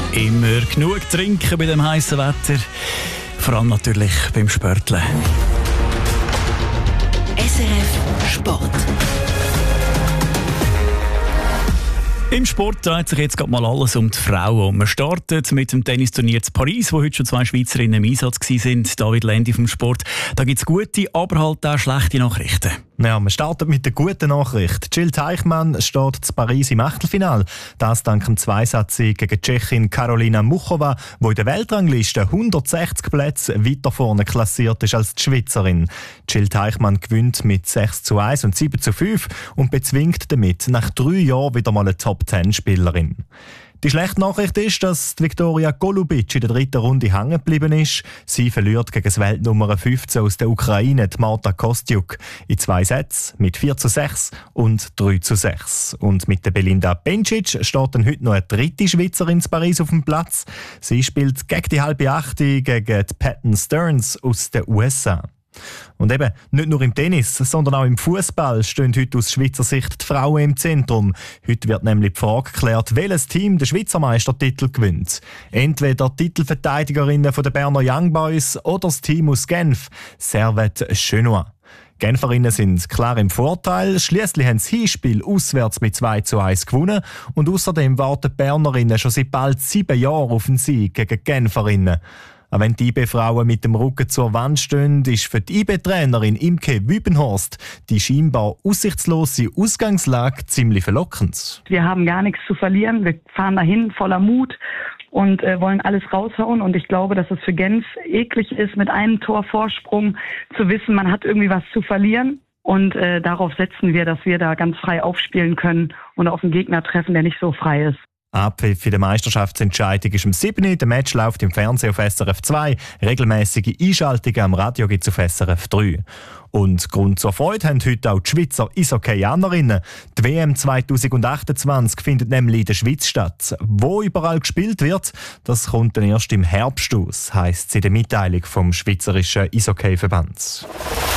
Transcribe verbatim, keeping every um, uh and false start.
Immer genug trinken bei dem heißen Wetter. Vor allem natürlich beim Sporteln. S R F Sport. Im Sport dreht sich jetzt gerade mal alles um die Frauen. Wir starten mit dem Tennisturnier zu Paris, wo heute schon zwei Schweizerinnen im Einsatz waren. David Lendi vom Sport. Da gibt es gute, aber halt auch schlechte Nachrichten. Ja, wir starten mit der guten Nachricht. Jill Teichmann steht zu Paris im Achtelfinale. Das dank dem Zweisatz-Sieg gegen die Tschechin Karolina Muchova, die in der Weltrangliste hundertsechzig Plätze weiter vorne klassiert ist als die Schweizerin. Jill Teichmann gewinnt mit sechs zu eins und sieben zu fünf und bezwingt damit nach drei Jahren wieder mal eine Top-Zehn-Spielerin. Die schlechte Nachricht ist, dass Viktoria Golubic in der dritten Runde hängen geblieben ist. Sie verliert gegen das Weltnummer fünfzehn aus der Ukraine, die Marta Kostyuk, in zwei Sätzen mit vier zu sechs und drei zu sechs. Und mit der Belinda Bencic steht dann heute noch eine dritte Schweizerin in Paris auf dem Platz. Sie spielt gegen die halbe Achte gegen die Patton Stearns aus den U S A. Und eben, nicht nur im Tennis, sondern auch im Fußball stehen heute aus Schweizer Sicht die Frauen im Zentrum. Heute wird nämlich die Frage geklärt, welches Team den Schweizer Meistertitel gewinnt. Entweder die Titelverteidigerinnen der Berner Young Boys oder das Team aus Genf, Servette Chenois. Genferinnen sind klar im Vorteil. Schliesslich haben sie das Hinspiel auswärts mit zwei zu eins gewonnen. Und außerdem warten die Bernerinnen schon seit bald sieben Jahren auf einen Sieg gegen die Genferinnen. Auch wenn die I B-Frauen mit dem Rücken zur Wand stehen, ist für die I B-Trainerin Imke Wübenhorst die scheinbar aussichtslose Ausgangslage ziemlich verlockend. Wir haben gar nichts zu verlieren. Wir fahren dahin voller Mut und äh, wollen alles raushauen. Und ich glaube, dass es für Genf eklig ist, mit einem Tor Vorsprung zu wissen, man hat irgendwie was zu verlieren. Und äh, darauf setzen wir, dass wir da ganz frei aufspielen können und auf einen Gegner treffen, der nicht so frei ist. Abpfiff für die Meisterschaftsentscheidung ist um sieben Uhr. Der Match läuft im Fernsehen auf S R F zwei. Regelmäßige Einschaltungen am Radio gibt es auf S R F drei. Und Grund zur Freude haben heute auch die Schweizer Eishockeyanerinnen. Die W M zwanzig achtundzwanzig findet nämlich in der Schweiz statt. Wo überall gespielt wird, das kommt dann erst im Herbst aus, heisst es in der Mitteilung vom Schweizerischen Eishockeyverband.